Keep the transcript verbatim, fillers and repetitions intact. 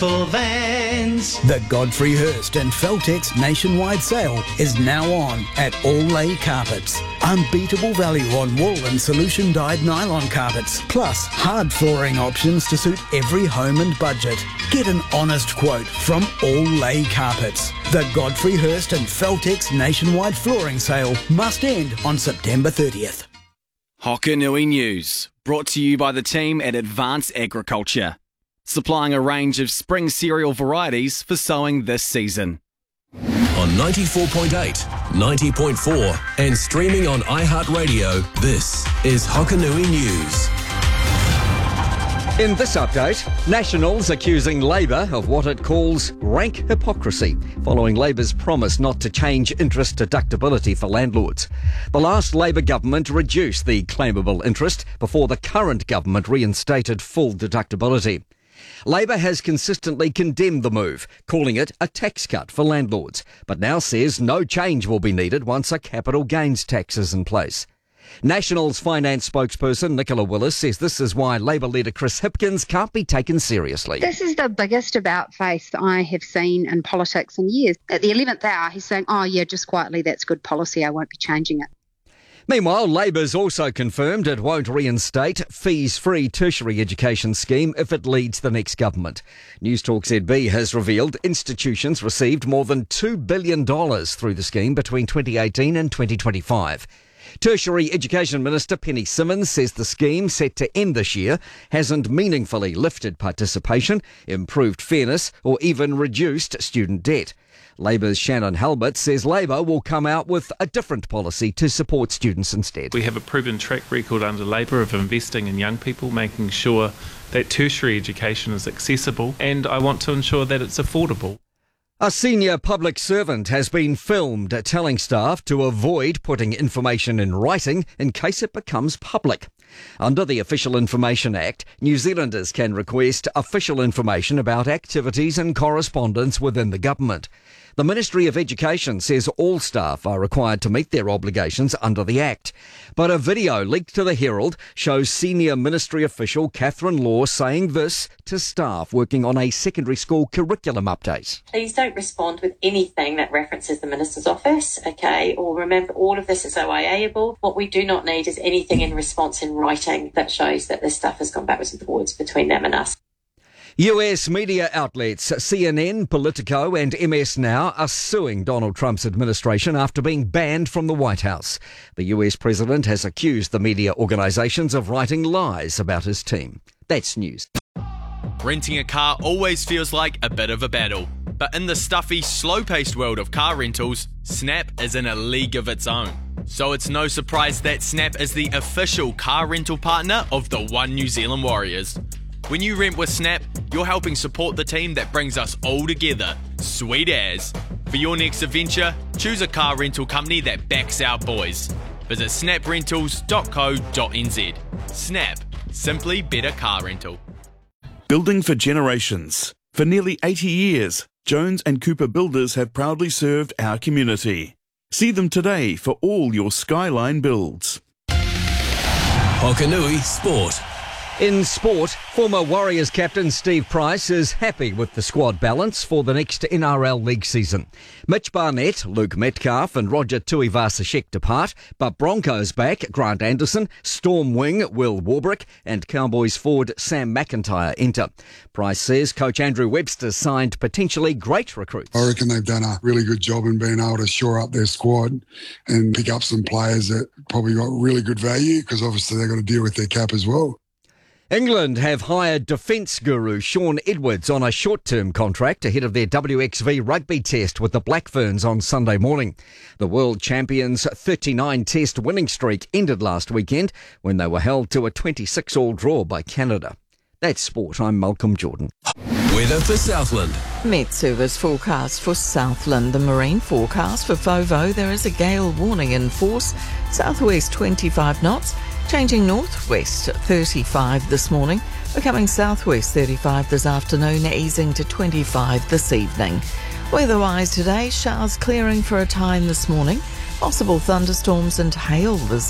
For Vans. The Godfrey Hirst and Feltex nationwide sale is now on at All Lay Carpets. Unbeatable value on wool and solution-dyed nylon carpets, plus hard flooring options to suit every home and budget. Get an honest quote from All Lay Carpets. The Godfrey Hirst and Feltex nationwide flooring sale must end on September thirtieth. Hokanui News, brought to you by the team at Advanced Agriculture, supplying a range of spring cereal varieties for sowing this season. On ninety-four point eight, ninety point four and streaming on iHeartRadio, this is Hokanui News. In this update, Nationals accusing Labor of what it calls rank hypocrisy, following Labor's promise not to change interest deductibility for landlords. The last Labor government reduced the claimable interest before the current government reinstated full deductibility. Labor has consistently condemned the move, calling it a tax cut for landlords, but now says no change will be needed once a capital gains tax is in place. Nationals finance spokesperson Nicola Willis says this is why Labor leader Chris Hipkins can't be taken seriously. This is the biggest about-face I have seen in politics in years. At the eleventh hour, he's saying, oh yeah, just quietly, that's good policy, I won't be changing it. Meanwhile, Labor's also confirmed it won't reinstate fees-free tertiary education scheme if it leads the next government. Newstalk Z B has revealed institutions received more than two billion dollars through the scheme between twenty eighteen and twenty twenty-five. Tertiary Education Minister Penny Simmons says the scheme, set to end this year, hasn't meaningfully lifted participation, improved fairness or even reduced student debt. Labor's Shannon Halbert says Labor will come out with a different policy to support students instead. We have a proven track record under Labor of investing in young people, making sure that tertiary education is accessible, and I want to ensure that it's affordable. A senior public servant has been filmed telling staff to avoid putting information in writing in case it becomes public. Under the Official Information Act, New Zealanders can request official information about activities and correspondence within the government. The Ministry of Education says all staff are required to meet their obligations under the Act. But a video leaked to the Herald shows senior ministry official Catherine Law saying this to staff working on a secondary school curriculum update. Please don't respond with anything that references the Minister's office, okay? Or remember, all of this is O I A-able. What we do not need is anything in response in writing that shows that this stuff has gone backwards and forwards between them and us. U S media outlets C N N, Politico and M S Now are suing Donald Trump's administration after being banned from the White House. The U S president has accused the media organisations of writing lies about his team. That's news. Renting a car always feels like a bit of a battle. But in the stuffy, slow-paced world of car rentals, Snap is in a league of its own. So it's no surprise that Snap is the official car rental partner of the One New Zealand Warriors. When you rent with Snap, you're helping support the team that brings us all together. Sweet as. For your next adventure, choose a car rental company that backs our boys. Visit snap rentals dot co dot n z. Snap. Simply better car rental. Building for generations. For nearly eighty years, Jones and Cooper Builders have proudly served our community. See them today for all your Skyline builds. Hokanui Sport. In sport, former Warriors captain Steve Price is happy with the squad balance for the next N R L league season. Mitch Barnett, Luke Metcalf and Roger Tuivasa-Sheck depart, but Broncos back Grant Anderson, Storm wing Will Warbrick and Cowboys forward Sam McIntyre enter. Price says coach Andrew Webster signed potentially great recruits. I reckon they've done a really good job in being able to shore up their squad and pick up some players that probably got really good value because obviously they've got to deal with their cap as well. England have hired defence guru Sean Edwards on a short-term contract ahead of their W X V rugby test with the Black Ferns on Sunday morning. The world champions' thirty-nine test winning streak ended last weekend when they were held to a twenty-six all draw by Canada. That's sport. I'm Malcolm Jordan. Weather for Southland. Met Service forecast for Southland. The marine forecast for Fovo. There is a gale warning in force. Southwest twenty-five knots. Changing northwest thirty-five this morning, becoming southwest thirty-five this afternoon, easing to twenty-five this evening. Weather-wise today, showers clearing for a time this morning, possible thunderstorms and hail this